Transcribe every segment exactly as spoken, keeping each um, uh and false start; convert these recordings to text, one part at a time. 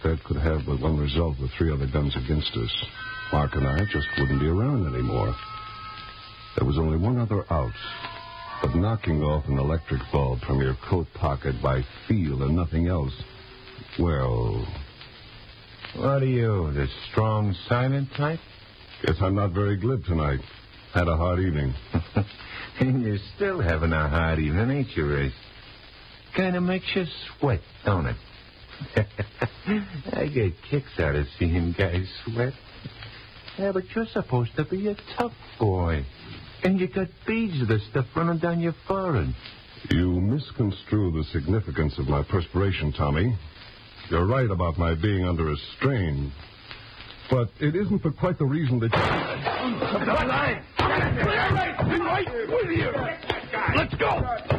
that could have but one result with three other guns against us. Mark and I just wouldn't be around anymore. There was only one other out. But knocking off an electric bulb from your coat pocket by feel and nothing else, well... What are you, the strong, silent type? Guess I'm not very glib tonight. Had a hard evening. And you're still having a hard evening, ain't you, Race? Kind of makes you sweat, don't it? I get kicks out of seeing guys sweat. Yeah, but you're supposed to be a tough boy. And you got beads of the stuff running down your forehead. You misconstrue the significance of my perspiration, Tommy. You're right about my being under a strain. But it isn't for quite the reason that you... Come on, line! Right with you! Let's go!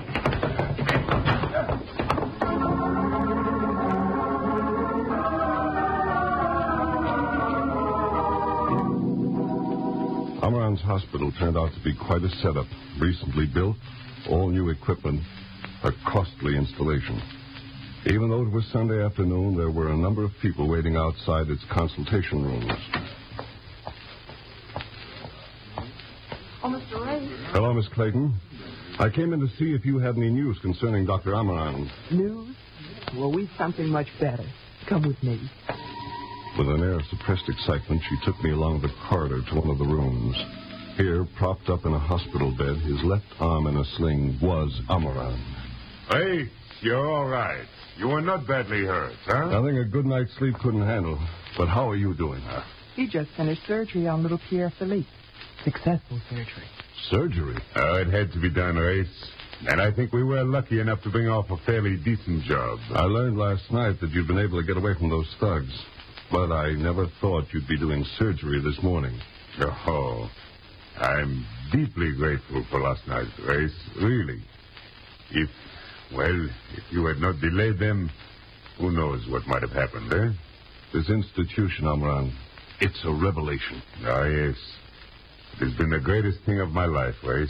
Amaran's hospital turned out to be quite a setup. Recently built, all new equipment, a costly installation. Even though it was Sunday afternoon, there were a number of people waiting outside its consultation rooms. Oh, Mister Ray. Hello, Miss Clayton. I came in to see if you had any news concerning Doctor Amaran. News? Well, we've something much better. Come with me. With an air of suppressed excitement, she took me along the corridor to one of the rooms. Here, propped up in a hospital bed, his left arm in a sling, was Amaran. Hey, you're all right. You were not badly hurt, huh? Nothing a good night's sleep couldn't handle. But how are you doing? Uh, he just finished surgery on little Pierre Philippe. Successful surgery. Surgery? Oh, it had to be done, Race. And I think we were lucky enough to bring off a fairly decent job. I learned last night that you'd been able to get away from those thugs. But I never thought you'd be doing surgery this morning. Oh, I'm deeply grateful for last night's race, really. If, well, if you had not delayed them, who knows what might have happened, eh? This institution, Amaran, it's a revelation. Ah, yes. It has been the greatest thing of my life, Race.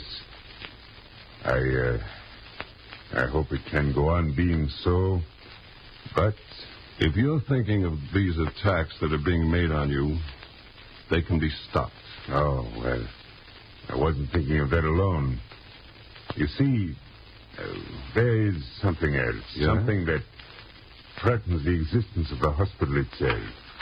I, uh, I hope it can go on being so, but... If you're thinking of these attacks that are being made on you, they can be stopped. Oh, well, I wasn't thinking of that alone. You see, uh, there is something else. Yeah? Something that threatens the existence of the hospital itself.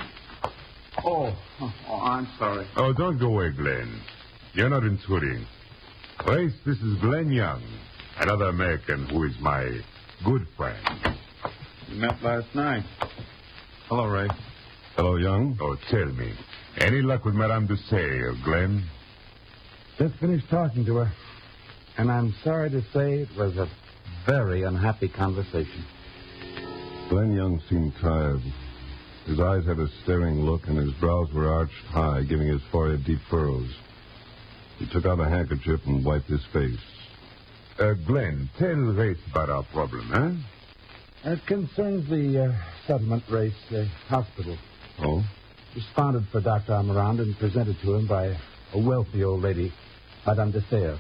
Oh, oh, oh, I'm sorry. Oh, don't go away, Glenn. You're not intruding. Race, this is Glenn Young, another American who is my good friend. We met last night. Hello, Ray. Hello, Young. Oh, tell me, any luck with Madame Doucet, Glenn? Just finished talking to her. And I'm sorry to say it was a very unhappy conversation. Glenn Young seemed tired. His eyes had a staring look, and his brows were arched high, giving his forehead deep furrows. He took out a handkerchief and wiped his face. Uh, Glenn, tell Race about our problem, huh? It concerns the uh, settlement race uh, hospital. Oh? Responded for Doctor Amarand and presented to him by a wealthy old lady, Madame de Serres.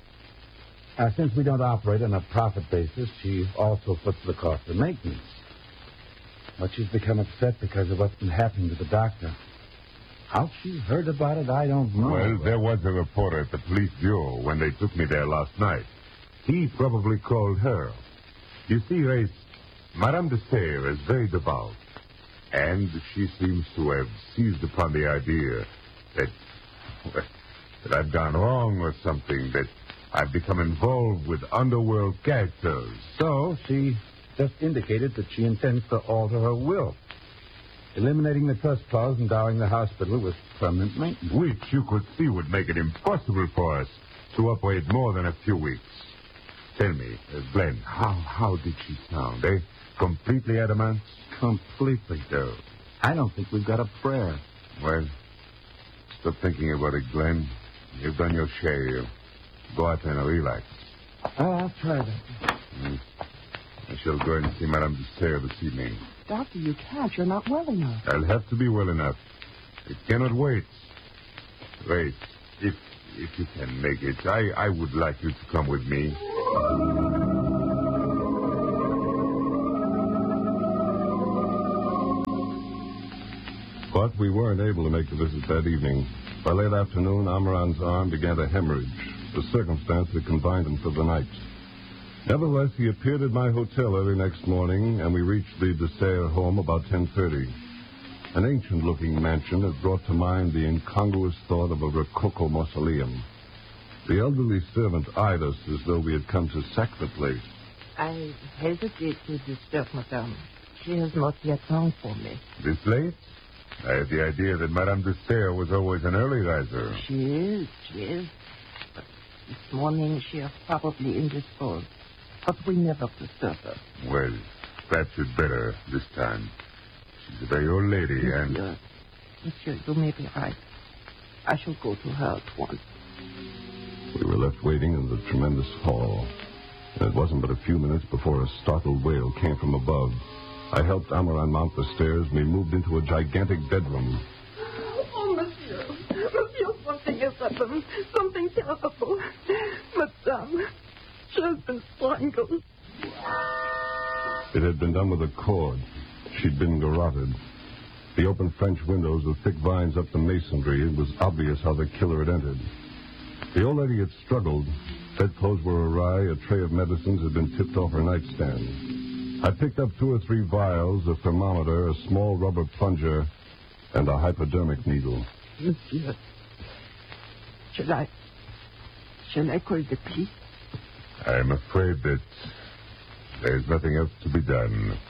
Uh, since we don't operate on a profit basis, she also foots the cost of maintenance. But she's become upset because of what's been happening to the doctor. How she heard about it, I don't know. Well, there was a reporter at the police bureau when they took me there last night. He probably called her. You see, Race, Madame de Serres is very devout. And she seems to have seized upon the idea that, well, that I've gone wrong or something, that I've become involved with underworld characters. So she just indicated that she intends to alter her will, eliminating the trust clause endowing the hospital with permanent maintenance. Which you could see would make it impossible for us to operate more than a few weeks. Tell me, uh, Glenn, how, how did she sound, eh? Completely adamant? Completely, though. I don't think we've got a prayer. Well, stop thinking about it, Glenn. You've done your share. Go out there and relax. Oh, I'll try that. Mm. I shall go and see Madame de Serres this evening. Doctor, you can't. You're not well enough. I'll have to be well enough. It cannot wait. Wait, if if you can make it, I, I would like you to come with me. But we weren't able to make the visit that evening. By late afternoon, Amaran's arm began to hemorrhage, a circumstance that confined him for the night. Nevertheless, he appeared at my hotel early next morning, and we reached the Dessair home about ten thirty. An ancient-looking mansion had brought to mind the incongruous thought of a Rococo mausoleum. The elderly servant eyed us as though we had come to sack the place. I hesitate to disturb Madame. She has not yet rung for me. This late? I had the idea that Madame de Serres was always an early riser. She is, she is. But this morning she is probably indisposed. But we never disturb her. Well, perhaps you'd better this time. She's a very old lady, and... Monsieur, Monsieur, you may be right. I shall go to her at once. We were left waiting in the tremendous hall. And it wasn't but a few minutes before a startled wail came from above. I helped Amaran mount the stairs, and we moved into a gigantic bedroom. Oh, Monsieur. Monsieur, something has happened. Something terrible. Madame, she has been strangled. It had been done with a cord. She'd been garroted. The open French windows with thick vines up the masonry, it was obvious how the killer had entered. The old lady had struggled. Bedclothes were awry. A tray of medicines had been tipped off her nightstand. I picked up two or three vials, a thermometer, a small rubber plunger, and a hypodermic needle. Monsieur, shall I... Shall I call the police? I'm afraid that there's nothing else to be done.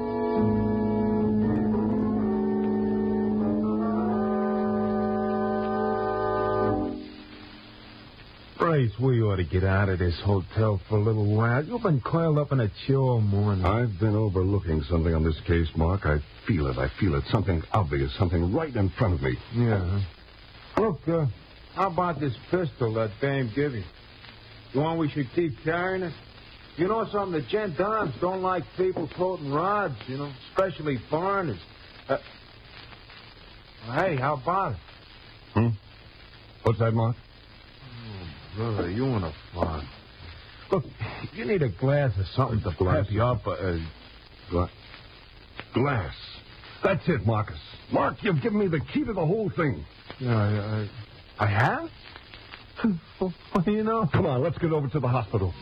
Bryce, we ought to get out of this hotel for a little while. You've been coiled up in a chair all morning. I've been overlooking something on this case, Mark. I feel it. I feel it. Something obvious. Something right in front of me. Yeah. Look, uh, how about this pistol that dame gave you? You want we should keep carrying it? You know something? The gendarmes don't like people toting rods, you know, especially foreigners. Uh, hey, how about it? Hmm? What's that, Mark? Brother, you want a fun. Look, you need a glass or something to glass pep you up. Uh, Gla- glass. That's it, Marcus. Mark, you've given me the key to the whole thing. Yeah, I, I, I have? What do you know? Come on, let's get over to the hospital.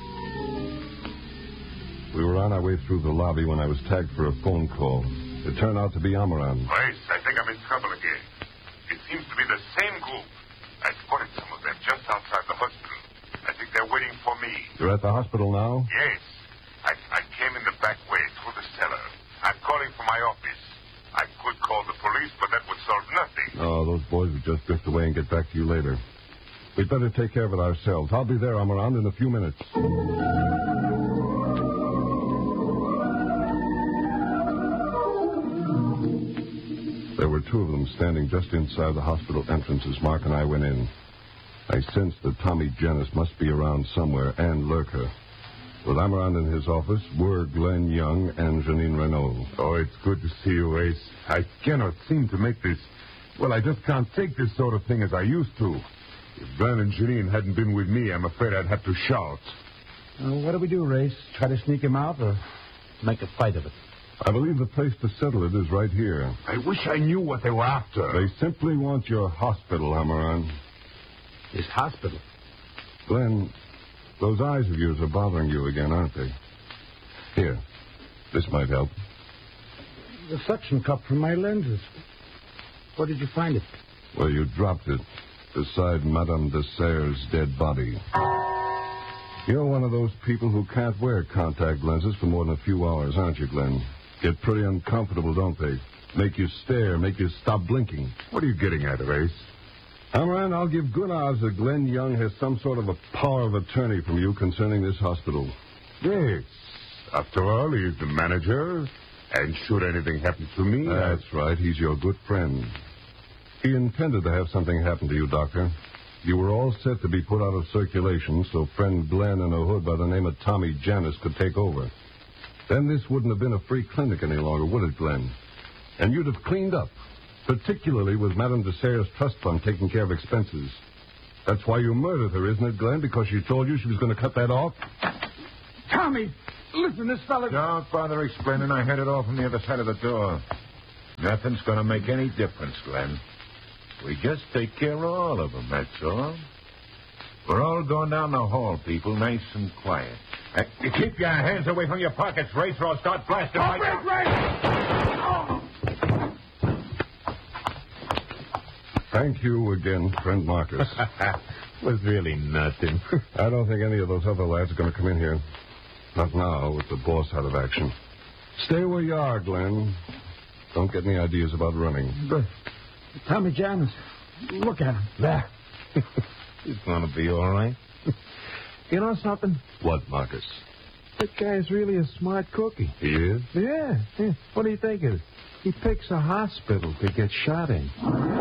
We were on our way through the lobby when I was tagged for a phone call. It turned out to be Amaran. Grace, I think I'm in trouble again. It seems to be the same group. I spotted some of them just outside the hospital. I think they're waiting for me. You're at the hospital now? Yes. I, I came in the back way through the cellar. I'm calling for my office. I could call the police, but that would solve nothing. Oh, those boys would just drift away and get back to you later. We'd better take care of it ourselves. I'll be there, Amaran, in a few minutes. There were two of them standing just inside the hospital entrance as Mark and I went in. I sensed that Tommy Jennis must be around somewhere and lurk her. With Amaran in his office were Glenn Young and Janine Renault. Oh, it's good to see you, Ace. I cannot seem to make this... Well, I just can't take this sort of thing as I used to. If Glenn and Janine hadn't been with me, I'm afraid I'd have to shout. Uh, what do we do, Race? Try to sneak him out or make a fight of it? I believe the place to settle it is right here. I wish I knew what they were after. They simply want your hospital, Amaran. His hospital? Glenn, those eyes of yours are bothering you again, aren't they? Here, this might help. The suction cup from my lenses. Where did you find it? Well, you dropped it beside Madame de Serres' dead body. You're one of those people who can't wear contact lenses for more than a few hours, aren't you, Glenn? Get pretty uncomfortable, don't they? Make you stare, make you stop blinking. What are you getting at, Race? Amaran, I'll give good odds that Glenn Young has some sort of a power of attorney from you concerning this hospital. Yes. After all, he's the manager. And should anything happen to me... That's I... right. He's your good friend. He intended to have something happen to you, Doctor. You were all set to be put out of circulation so friend Glenn in a hood by the name of Tommy Jennis could take over. Then this wouldn't have been a free clinic any longer, would it, Glenn? And you'd have cleaned up, particularly with Madame de Serres' trust fund taking care of expenses. That's why you murdered her, isn't it, Glenn? Because she told you she was going to cut that off? Tommy, listen, this fella... Don't bother explaining. I headed off from the other side of the door. Nothing's going to make any difference, Glenn. We just take care of all of them, that's all. We're all going down the hall, people, nice and quiet. Uh, you keep your hands away from your pockets, Race, or I'll start blasting Stop my... it, Ray! Oh. Thank you again, friend Marcus. Was really nothing. I don't think any of those other lads are going to come in here. Not now, with the boss out of action. Stay where you are, Glenn. Don't get any ideas about running. But Tommy John, look at him. There. He's going to be all right. You know something? What, Marcus? That guy's really a smart cookie. He is? Yeah. yeah. What do you think of it? He picks a hospital to get shot in.